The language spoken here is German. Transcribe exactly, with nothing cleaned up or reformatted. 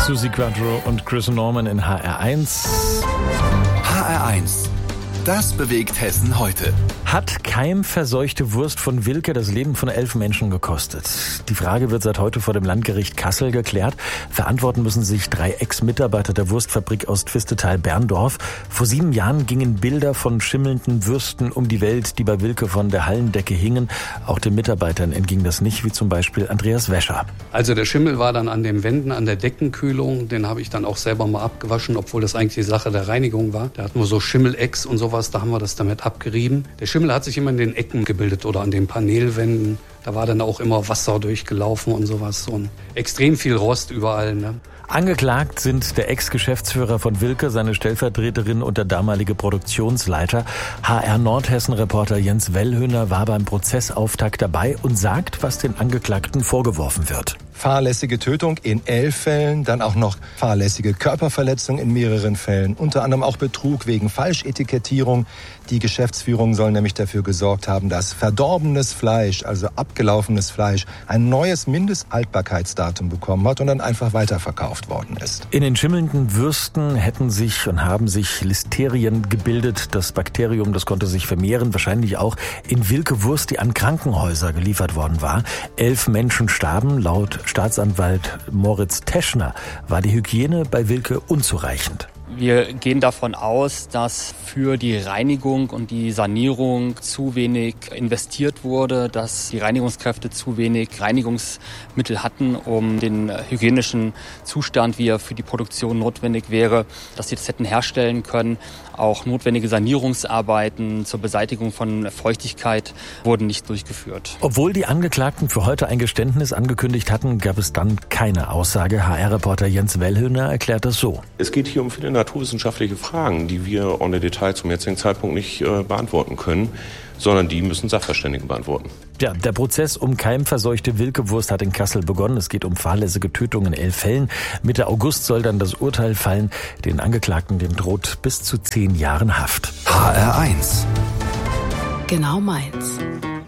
Suzi Quatro und Chris Norman in H R eins. H R eins. Das bewegt Hessen heute. Hat keimverseuchte Wurst von Wilke das Leben von elf Menschen gekostet? Die Frage wird seit heute vor dem Landgericht Kassel geklärt. Verantworten müssen sich drei Ex-Mitarbeiter der Wurstfabrik Ostfistetal-Berndorf. Vor sieben Jahren gingen Bilder von schimmelnden Würsten um die Welt, die bei Wilke von der Hallendecke hingen. Auch den Mitarbeitern entging das nicht, wie zum Beispiel Andreas Wäscher. Also der Schimmel war dann an den Wänden, an der Deckenkühlung. Den habe ich dann auch selber mal abgewaschen, obwohl das eigentlich die Sache der Reinigung war. Da hatten wir so Schimmelecks und sowas, da haben wir das damit abgerieben. Der Schimmel hat sich immer in den Ecken gebildet oder an den Panelwänden. Da war dann auch immer Wasser durchgelaufen und sowas. Und extrem viel Rost überall, ne? Angeklagt sind der Ex-Geschäftsführer von Wilke, seine Stellvertreterin und der damalige Produktionsleiter. H R Nordhessen-Reporter Jens Wellhöhner war beim Prozessauftakt dabei und sagt, was den Angeklagten vorgeworfen wird. Fahrlässige Tötung in elf Fällen, dann auch noch fahrlässige Körperverletzung in mehreren Fällen, unter anderem auch Betrug wegen Falschetikettierung. Die Geschäftsführung soll nämlich dafür gesorgt haben, dass verdorbenes Fleisch, also abgelaufenes Fleisch, ein neues Mindesthaltbarkeitsdatum bekommen hat und dann einfach weiterverkauft worden ist. In den schimmelnden Würsten hätten sich und haben sich Listerien gebildet. Das Bakterium, das konnte sich vermehren, wahrscheinlich auch in Wilke Wurst, die an Krankenhäuser geliefert worden war. Elf Menschen starben. Laut Staatsanwalt Moritz Teschner war die Hygiene bei Wilke unzureichend. Wir gehen davon aus, dass für die Reinigung und die Sanierung zu wenig investiert wurde, dass die Reinigungskräfte zu wenig Reinigungsmittel hatten, um den hygienischen Zustand, wie er für die Produktion notwendig wäre, dass sie das hätten herstellen können. Auch notwendige Sanierungsarbeiten zur Beseitigung von Feuchtigkeit wurden nicht durchgeführt. Obwohl die Angeklagten für heute ein Geständnis angekündigt hatten, gab es dann keine Aussage. H R-Reporter Jens Wellhöhner erklärt das so. Es geht hier um viele naturwissenschaftliche Fragen, die wir ohne Detail zum jetzigen Zeitpunkt nicht äh, beantworten können, sondern die müssen Sachverständige beantworten. Ja, der Prozess um keimverseuchte Wilke-Wurst hat in Kassel begonnen. Es geht um fahrlässige Tötung in elf Fällen. Mitte August soll dann das Urteil fallen. Den Angeklagten, dem droht bis zu zehn Jahren Haft. H R eins. Genau meins.